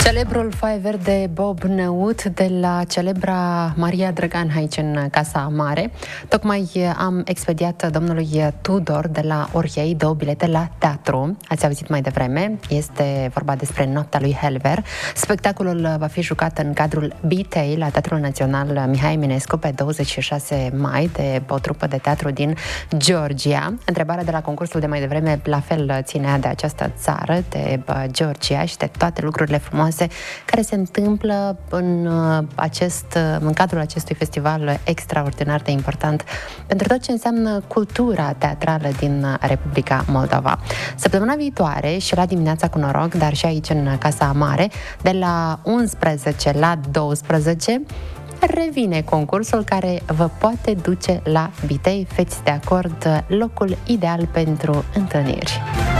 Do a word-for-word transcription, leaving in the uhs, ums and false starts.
Celebrul foaie verde Bob Năut de la celebra Maria Drăgan aici în Casa Mare. Tocmai am expediat domnului Tudor de la Oriei două bilete la teatru. Ați auzit mai devreme, este vorba despre Noaptea lui Helver. Spectacolul va fi jucat în cadrul Bitei la Teatrul Național Mihai Eminescu pe douăzeci și șase mai de o trupă de teatru din Georgia. Întrebarea de la concursul de mai devreme la fel ținea de această țară, de Georgia și de toate lucrurile frumoase care se întâmplă în, acest, în cadrul acestui festival extraordinar de important pentru tot ce înseamnă cultura teatrală din Republica Moldova. Săptămâna viitoare și la Dimineața cu Noroc, dar și aici în Casa Mare, de la unsprezece la douăsprezece, revine concursul care vă poate duce la Bitei. Fiți de acord, locul ideal pentru întâlniri.